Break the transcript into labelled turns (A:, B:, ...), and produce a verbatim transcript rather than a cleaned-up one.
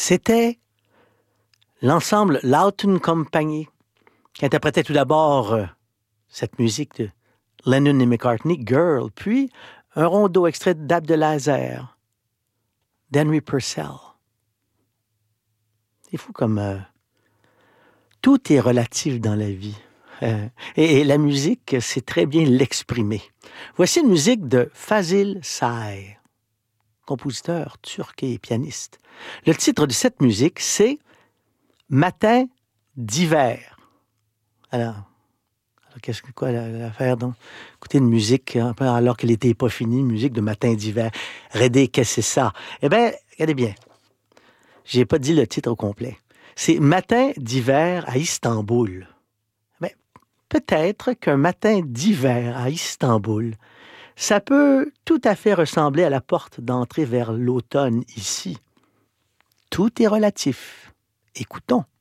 A: C'était l'ensemble Loughton Company qui interprétait tout d'abord euh, cette musique de Lennon et McCartney, Girl, puis un rondeau extrait d'Abdelazer, d'Henry Purcell. C'est fou comme euh, tout est relatif dans la vie. Euh, et, et la musique, c'est très bien l'exprimer. Voici une musique de Fazil Say, compositeur turc et pianiste. Le titre de cette musique, c'est Matin d'hiver. Alors, alors qu'est-ce que quoi l'affaire donc? Écoutez une musique hein, alors que l'été n'est pas fini, une musique de Matin d'hiver. Redé, qu'est-ce que c'est ça? Eh bien, regardez bien. J'ai pas dit le titre au complet. C'est Matin d'hiver à Istanbul. Mais peut-être qu'un matin d'hiver à Istanbul, ça peut tout à fait ressembler à la porte d'entrée vers l'automne ici. Tout est relatif. Écoutons.